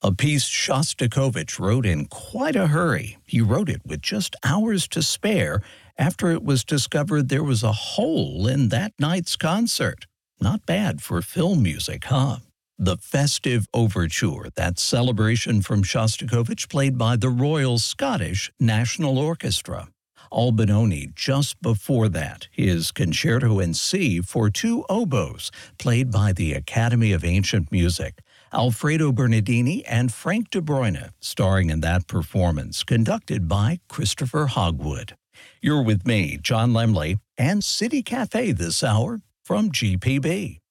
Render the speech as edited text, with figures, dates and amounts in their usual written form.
A piece Shostakovich wrote in quite a hurry. He wrote it with just hours to spare after it was discovered there was a hole in that night's concert. Not bad for film music, huh? The Festive Overture, that celebration from Shostakovich played by the Royal Scottish National Orchestra. Albinoni just before that, his Concerto in C for two oboes, played by the Academy of Ancient Music. Alfredo Bernardini and Frank de Bruyne, starring in that performance, conducted by Christopher Hogwood. You're with me, John Lemley, and City Cafe this hour from GPB.